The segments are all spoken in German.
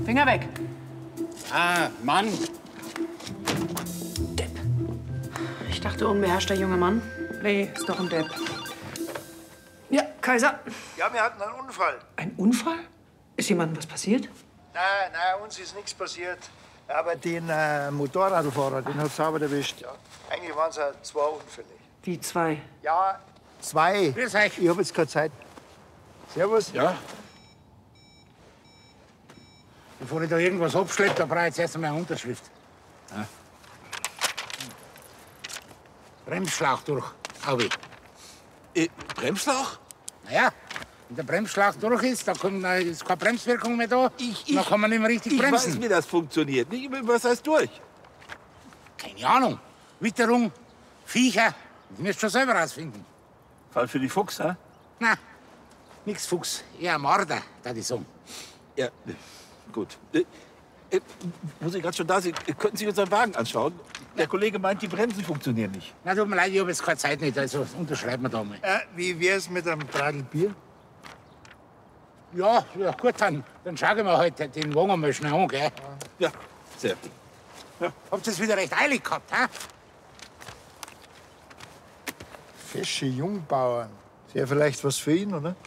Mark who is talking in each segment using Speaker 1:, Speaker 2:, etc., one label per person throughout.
Speaker 1: Finger weg.
Speaker 2: Ah, Mann.
Speaker 1: Depp. Ich dachte, unbeherrschter junger Mann. Nee, ist doch ein Depp. Ja, Kaiser.
Speaker 3: Ja, wir hatten einen Unfall.
Speaker 1: Ein Unfall? Ist jemandem was passiert?
Speaker 3: Nein, uns ist nichts passiert. Aber den Motorradfahrer, den hat's sauber erwischt. Ja. Eigentlich waren es ja 2 Unfälle.
Speaker 1: Wie 2?
Speaker 3: Ja, 2.
Speaker 2: Grüß euch.
Speaker 3: Ich habe jetzt keine Zeit. Servus.
Speaker 2: Ja. Bevor ich da irgendwas abschleppt, da brauche ich jetzt erst einmal eine Unterschrift. Ja. Bremsschlauch durch. Aubi.
Speaker 4: Bremsschlauch?
Speaker 2: Naja, wenn der Bremsschlauch durch ist, dann ist keine Bremswirkung mehr da. Dann kann man nicht mehr richtig bremsen.
Speaker 4: Ich weiß, wie das funktioniert. Was heißt durch?
Speaker 2: Keine Ahnung. Witterung, Viecher. Das müsst ihr schon selber rausfinden.
Speaker 4: Fall für die Fuchs, hä?
Speaker 2: Na, nix Fuchs. Eher Marder, da die Song.
Speaker 4: Ja, gut. Wo Sie gerade schon da sind, könnten Sie unseren Wagen anschauen? Der Kollege meint, die Bremsen funktionieren nicht.
Speaker 2: Na, tut mir leid, ich habe jetzt keine Zeit nicht, also unterschreiben wir da mal.
Speaker 3: Wie wär's mit einem Bradl Bier?
Speaker 2: Ja, gut, dann schauen wir halt den Wagen mal schnell an, gell?
Speaker 4: Ja, sehr.
Speaker 2: Ja. Habt ihr es wieder recht eilig gehabt, hä?
Speaker 3: Fesche Jungbauern. Ist ja vielleicht was für ihn, oder?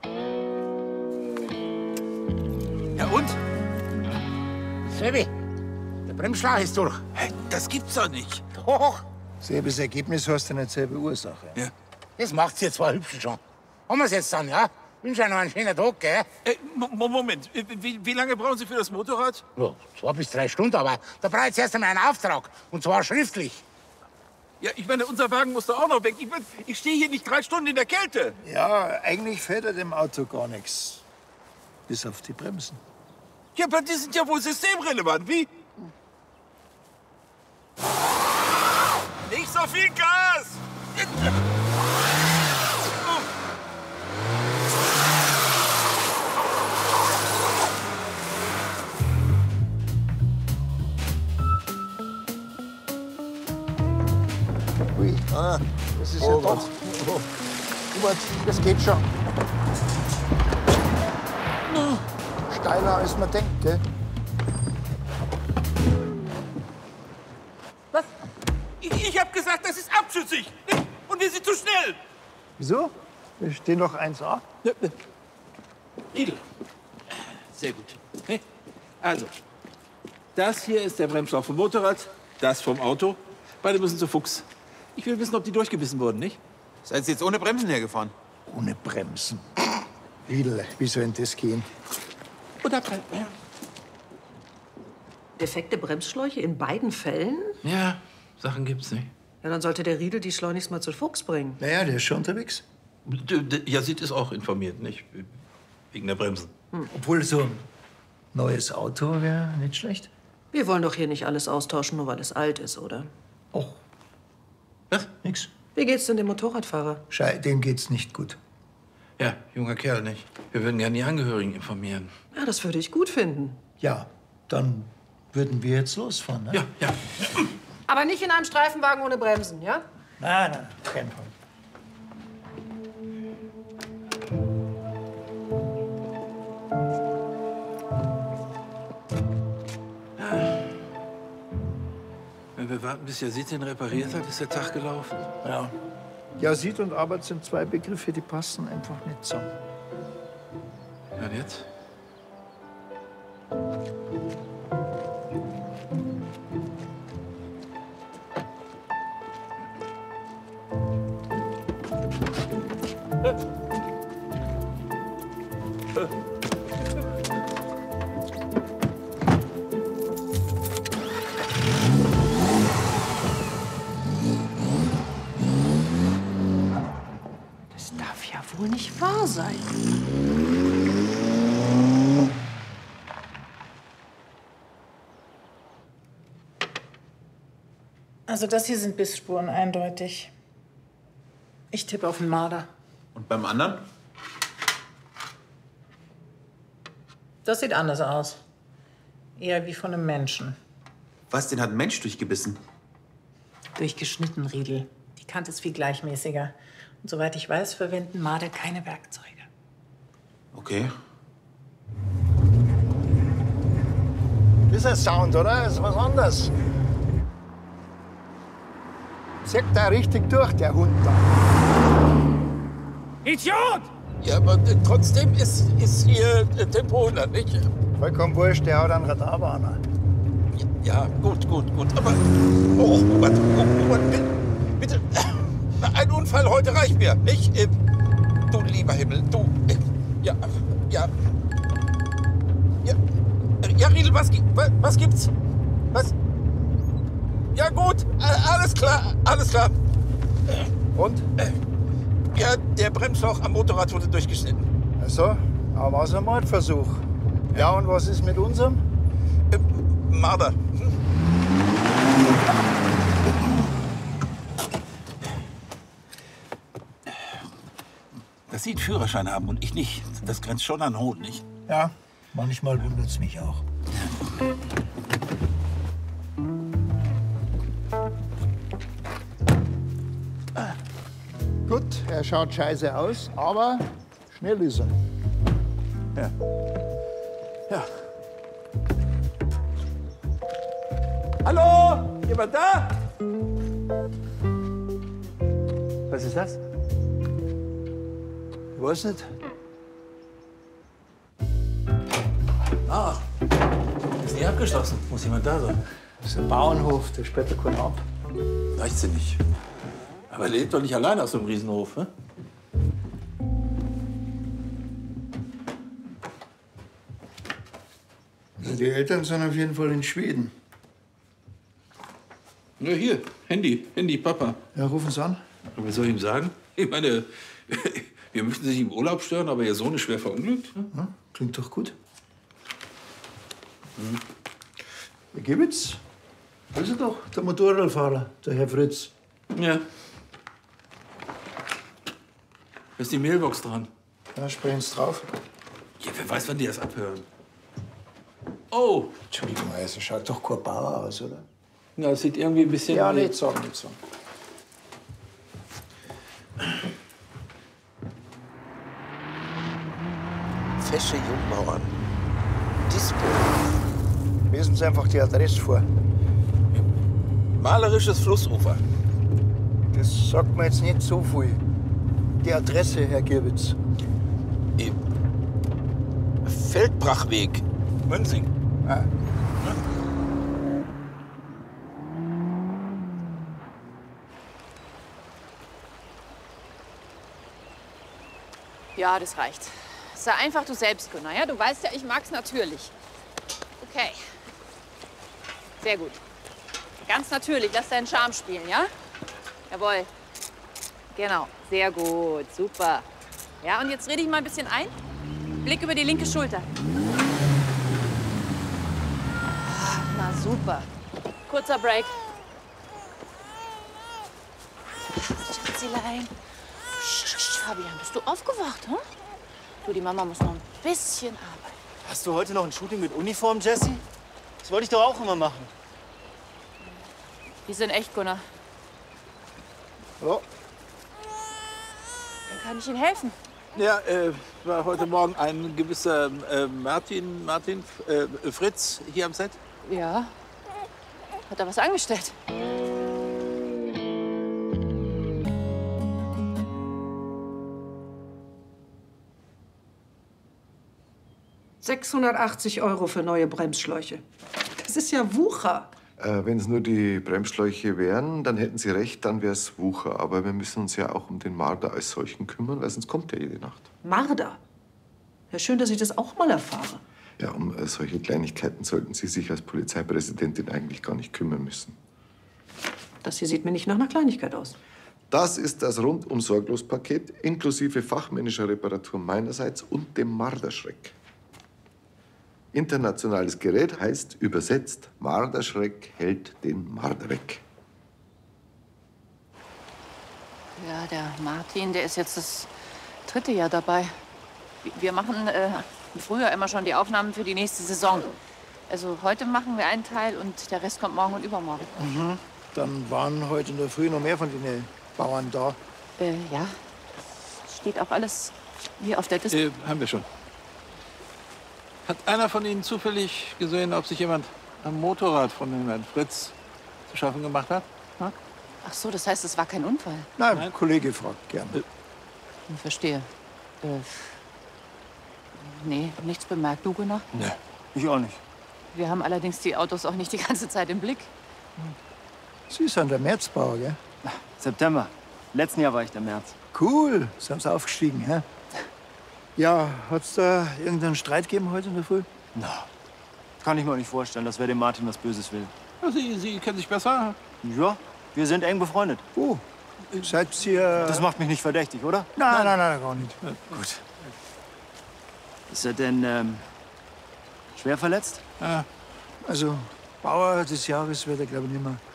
Speaker 4: Ja, und?
Speaker 2: Sebi, der Bremsschlauch ist durch.
Speaker 4: Hey, das gibt's doch nicht.
Speaker 2: Doch.
Speaker 3: Selbes Ergebnis heißt ja nicht selbe Ursache.
Speaker 4: Ja.
Speaker 2: Das macht's jetzt zwar hübsch schon. Haben wir's jetzt dann, ja? Wünsche euch noch einen schönen Tag, gell?
Speaker 4: Moment, wie lange brauchen Sie für das Motorrad?
Speaker 2: Ja, 2 bis 3 Stunden, aber da brauche ich jetzt erst einmal einen Auftrag. Und zwar schriftlich.
Speaker 4: Ja, ich meine, unser Wagen muss doch auch noch weg. Ich stehe hier nicht 3 Stunden in der Kälte.
Speaker 3: Ja, eigentlich fehlt ja dem Auto gar nichts. Bis auf die Bremsen.
Speaker 4: Ja, aber die sind ja wohl systemrelevant. Wie? Nicht so viel Gas!
Speaker 3: Ui, das ist ja doch. Gut, das geht schon. Steiler als man denkt, gell?
Speaker 4: Was? Ich hab gesagt, das ist abschüssig. Und wir sind zu schnell.
Speaker 3: Wieso? Wir stehen doch 1A.
Speaker 4: Ja, Riedel. Sehr gut. Also, das hier ist der Bremsschlauch vom Motorrad, das vom Auto. Beide müssen zu Fuchs. Ich will wissen, ob die durchgebissen wurden, nicht?
Speaker 5: Seid ihr jetzt ohne Bremsen hergefahren?
Speaker 3: Ohne Bremsen. Riedel, wie soll denn das gehen?
Speaker 4: Oder ja.
Speaker 1: Defekte Bremsschläuche in beiden Fällen?
Speaker 4: Ja, Sachen gibt's nicht.
Speaker 1: Ja, dann sollte der Riedel die schleunigst mal zu Fuchs bringen.
Speaker 3: Naja, der ist schon unterwegs.
Speaker 4: Yazid ist auch informiert, nicht? Wegen der Bremsen.
Speaker 3: Obwohl so ein neues Auto wäre nicht schlecht.
Speaker 1: Wir wollen doch hier nicht alles austauschen, nur weil es alt ist, oder?
Speaker 3: Och.
Speaker 4: Was?
Speaker 3: Nix.
Speaker 1: Wie geht's denn dem Motorradfahrer?
Speaker 3: Dem geht's nicht gut.
Speaker 4: Ja, junger Kerl, nicht? Wir würden gerne die Angehörigen informieren.
Speaker 1: Ja, das würde ich gut finden.
Speaker 3: Ja, dann würden wir jetzt losfahren, ne?
Speaker 4: Ja.
Speaker 1: Aber nicht in einem Streifenwagen ohne Bremsen, ja?
Speaker 3: Nein, kein Fall.
Speaker 4: Wenn wir warten, bis Yazid den repariert hat, ist der Tag gelaufen.
Speaker 3: Ja. Yazid und Arbeit sind 2 Begriffe, die passen einfach nicht zusammen.
Speaker 4: Ja, und jetzt?
Speaker 1: Das darf ja wohl nicht wahr sein.
Speaker 6: Also das hier sind Bissspuren, eindeutig. Ich tippe auf einen Marder.
Speaker 5: Und beim anderen?
Speaker 6: Das sieht anders aus. Eher wie von einem Menschen.
Speaker 5: Was, den hat ein Mensch durchgebissen?
Speaker 6: Durchgeschnitten, Riedel. Die Kante ist viel gleichmäßiger. Und soweit ich weiß, verwenden Marder keine Werkzeuge.
Speaker 5: Okay.
Speaker 3: ist ein Sound, oder? Das ist was anderes. Zieht da richtig durch, der Hund da.
Speaker 4: Idiot! Ja, aber trotzdem ist hier Tempo 100, nicht?
Speaker 3: Vollkommen wurscht, der hat einen Radarwarner.
Speaker 4: Ja, gut. Aber, oh, Robert, bitte. Ein Unfall heute reicht mir, nicht? Du lieber Himmel, du. Ja. Ja, Riedel, was gibt's? Was? Ja, gut, alles klar.
Speaker 3: Und?
Speaker 4: Ja, der Bremsschlauch am Motorrad wurde durchgeschnitten.
Speaker 3: Ach so, aber war es ein Mordversuch. Ja, und was ist mit unserem?
Speaker 4: Marder. Dass Sie einen Führerschein haben und ich nicht, das grenzt schon an Hohn, nicht?
Speaker 3: Ja, manchmal wundert's mich auch. Gut, er schaut scheiße aus, aber schnell ist er.
Speaker 4: Ja. Hallo? Jemand da?
Speaker 3: Was ist das? Ich weiß nicht.
Speaker 4: Ist nicht abgeschlossen. Muss jemand da sein?
Speaker 3: Das ist ein Bauernhof, der sperrt keinen ab.
Speaker 4: Reicht sie nicht. Aber er lebt doch nicht allein auf so einem Riesenhof, ne?
Speaker 3: Also die Eltern sind auf jeden Fall in Schweden.
Speaker 4: Ja, hier, Handy, Papa.
Speaker 3: Ja, rufen Sie an.
Speaker 4: Und was soll ich ihm sagen? Ich meine, wir möchten sich im Urlaub stören, aber Ihr Sohn ist schwer verunglückt.
Speaker 3: Ja, klingt doch gut. Herr Gewitz, das ist doch der Motorradfahrer, der Herr Fritz.
Speaker 4: Ja. Da ist die Mailbox dran.
Speaker 3: Ja, sprechen Sie drauf.
Speaker 4: Ja, wer weiß, wann die das abhören. Oh!
Speaker 3: Entschuldigung, also schaut doch kein Bauer aus, oder?
Speaker 4: Ja, das sieht irgendwie ein bisschen...
Speaker 3: Ja, nicht sagen.
Speaker 4: Fesche Jungbauern. Dispo.
Speaker 3: Lesen Sie einfach die Adresse vor.
Speaker 4: Malerisches Flussufer.
Speaker 3: Das sagt mir jetzt nicht so viel. Die Adresse, Herr Gewitz.
Speaker 4: Feldbrachweg, Münzing.
Speaker 3: Ah.
Speaker 7: Ja, das reicht. Sei einfach du selbst, Gunnar. Ja? Du weißt ja, ich mag's natürlich. Okay. Sehr gut. Ganz natürlich. Lass deinen Charme spielen, ja? Jawohl. Genau. Sehr gut. Super. Ja, und jetzt rede ich mal ein bisschen ein. Blick über die linke Schulter. Na, super. Kurzer Break. Schatzilein. Fabian, bist du aufgewacht, hm? Du, die Mama muss noch ein bisschen arbeiten.
Speaker 8: Hast du heute noch ein Shooting mit Uniform, Jessie? Das wollte ich doch auch immer machen.
Speaker 7: Die sind echt, Gunnar.
Speaker 3: Ja.
Speaker 7: Dann kann ich Ihnen helfen.
Speaker 4: Ja, war heute Morgen ein gewisser Fritz hier am Set.
Speaker 7: Ja. Hat er was angestellt?
Speaker 1: €680 für neue Bremsschläuche. Das ist ja Wucher.
Speaker 9: Wenn es nur die Bremsschläuche wären, dann hätten Sie recht, dann wäre es Wucher. Aber wir müssen uns ja auch um den Marder als solchen kümmern, weil sonst kommt er jede Nacht.
Speaker 1: Marder? Ja, schön, dass ich das auch mal erfahre.
Speaker 9: Ja, um solche Kleinigkeiten sollten Sie sich als Polizeipräsidentin eigentlich gar nicht kümmern müssen.
Speaker 1: Das hier sieht mir nicht nach einer Kleinigkeit aus.
Speaker 9: Das ist das Rundum-Sorglos-Paket inklusive fachmännischer Reparatur meinerseits und dem Marderschreck. Internationales Gerät heißt übersetzt, Marderschreck hält den Marder weg.
Speaker 7: Ja, der Martin, der ist jetzt das 3. Jahr dabei. Wir machen früher immer schon die Aufnahmen für die nächste Saison. Also heute machen wir einen Teil und der Rest kommt morgen und übermorgen.
Speaker 3: Mhm. Dann waren heute in der Früh noch mehr von den Bauern da.
Speaker 7: Ja. Steht auch alles hier auf der Display.
Speaker 4: Haben wir schon. Hat einer von Ihnen zufällig gesehen, ob sich jemand am Motorrad von dem Herrn Fritz zu schaffen gemacht hat? Marc?
Speaker 7: Ach so, das heißt, es war kein Unfall.
Speaker 3: Nein, ein Kollege fragt gerne.
Speaker 7: Ich verstehe. Nee, nichts bemerkt. Du, Gunnar?
Speaker 8: Nee, ich auch nicht.
Speaker 7: Wir haben allerdings die Autos auch nicht die ganze Zeit im Blick.
Speaker 3: Sie sind der Märzbauer, gell?
Speaker 8: September. Letzten Jahr war ich der März.
Speaker 3: Cool, sind Sie aufgestiegen, hä? Ja, hat's da irgendeinen Streit gegeben heute in der Früh?
Speaker 8: Na, kann ich mir auch nicht vorstellen, dass wer dem Martin was Böses will.
Speaker 4: Ja, Sie kennen sich besser?
Speaker 8: Ja, wir sind eng befreundet.
Speaker 3: Oh, seid ihr...
Speaker 8: Das macht mich nicht verdächtig, oder?
Speaker 3: Nein, gar nicht.
Speaker 8: Gut. Ist er denn schwer verletzt?
Speaker 3: Also, Bauer des Jahres wird er, glaube ich, nicht mehr.